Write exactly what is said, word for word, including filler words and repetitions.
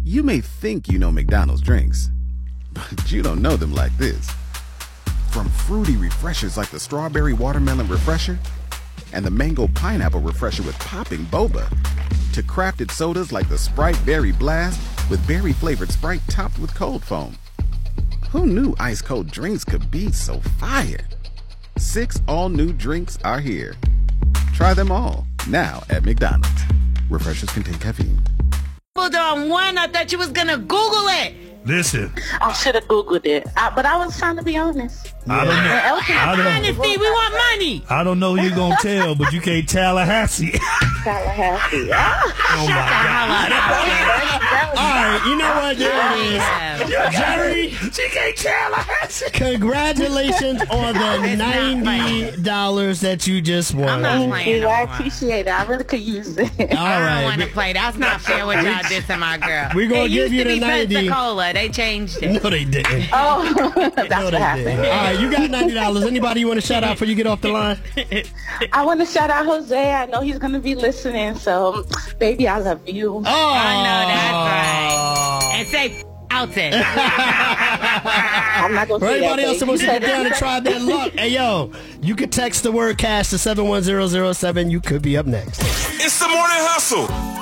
You may think you know McDonald's drinks, but you don't know them like this. From fruity refreshers like the Strawberry Watermelon Refresher and the Mango Pineapple Refresher with popping boba, to crafted sodas like the Sprite Berry Blast with berry-flavored Sprite topped with cold foam. Who knew ice-cold drinks could be so fire? Six all-new drinks are here. Try them all, now at McDonald's. Refreshers contain caffeine. Hold on one, I thought you was gonna Google it. Listen. I should have Googled it, I, but I was trying to be honest. I don't know. I don't, Honesty, we want money. I don't know who you're going to tell, but you can't Tallahassee. Tallahassee. Ah. Oh, my God. All right, you know what? There it is. Jerry, she can't Tallahassee. Congratulations on the ninety dollars that you just won. I'm not playing no I more. appreciate it. I really could use it. All I right. don't want to play. That's not fair what y'all did to my girl. We're gonna it give used you to the be ninety. Pensacola. They changed it. No, they didn't. Oh, that's No, what they happened. didn't. All right, you got ninety dollars. Anybody you want to shout out before you get off the line? I want to shout out Jose. I know he's going to be listening, so baby, I love you. Oh, I know that's right. And say Alton. I'm not going to For say that. everybody else that baby. wants to get down and try their luck, hey yo, you can text the word cash to seven one zero zero seven. You could be up next. It's the Morning Hustle.